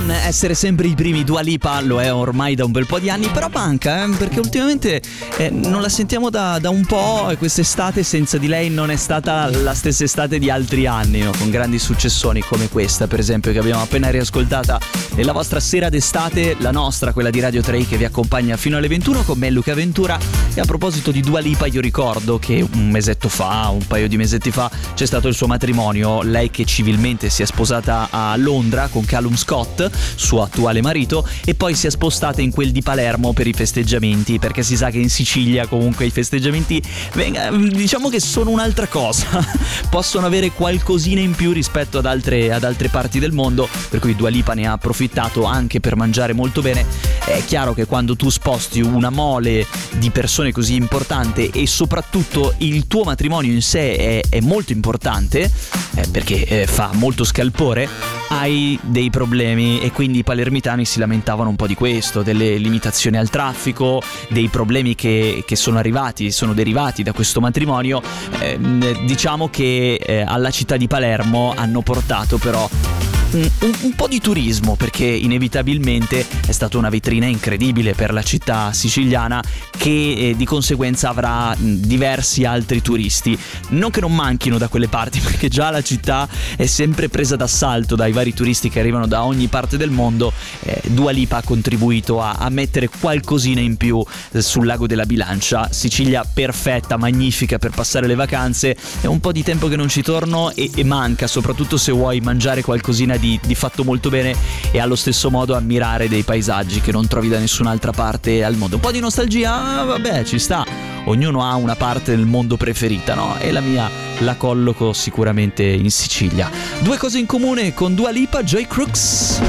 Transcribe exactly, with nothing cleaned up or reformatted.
non essere sempre i primi. Dua Lipa lo è ormai da un bel po' di anni, però manca, eh, perché ultimamente eh, non la sentiamo da, da un po', e quest'estate senza di lei non è stata la stessa estate di altri anni, no? Con grandi successoni come questa, per esempio, che abbiamo appena riascoltata nella vostra sera d'estate, la nostra, quella di Radio tre, che vi accompagna fino alle ventuno con me, Luca Ventura. E a proposito di Dua Lipa, io ricordo che un mesetto fa, un paio di mesetti fa, c'è stato il suo matrimonio, lei che civilmente si è sposata a Londra con Callum Scott, suo attuale marito, e poi si è spostata in quel di Palermo per i festeggiamenti, perché si sa che in Sicilia comunque i festeggiamenti, diciamo che sono un'altra cosa, possono avere qualcosina in più rispetto ad altre, ad altre parti del mondo, per cui Dua Lipa ne ha approfittato anche per mangiare molto bene. È chiaro che quando tu sposti una mole di persone così importante e soprattutto il tuo matrimonio in sé è, è molto importante, eh, perché eh, fa molto scalpore, hai dei problemi, e quindi i palermitani si lamentavano un po' di questo, delle limitazioni al traffico, dei problemi che, che sono arrivati, sono derivati da questo matrimonio. Eh, diciamo che eh, alla città di Palermo hanno portato però Un, un, un po' di turismo, perché inevitabilmente è stata una vetrina incredibile per la città siciliana, che eh, di conseguenza avrà mh, diversi altri turisti. Non che non manchino da quelle parti, perché già la città è sempre presa d'assalto dai vari turisti che arrivano da ogni parte del mondo. eh, Dua Lipa ha contribuito a, a mettere qualcosina in più eh, sul lago della Bilancia. Sicilia perfetta, magnifica per passare le vacanze. È un po' di tempo che non ci torno e, e manca, soprattutto se vuoi mangiare qualcosina Di, di fatto molto bene e allo stesso modo ammirare dei paesaggi che non trovi da nessun'altra parte al mondo. Un po' di nostalgia, vabbè, ci sta. Ognuno ha una parte del mondo preferita, no? E la mia la colloco sicuramente in Sicilia. Due cose in comune con Dua Lipa, Joy Crooks.